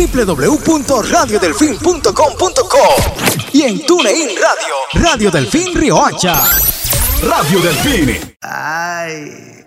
www.radiodelfin.com.co y en TuneIn Radio, Radio Delfín Riohacha. Radio Delfín. Ay.